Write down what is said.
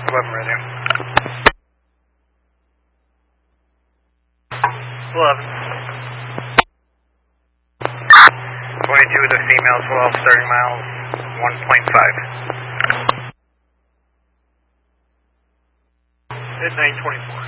11 radio. 11. 22 with a female 12, starting miles 1.5. At 924.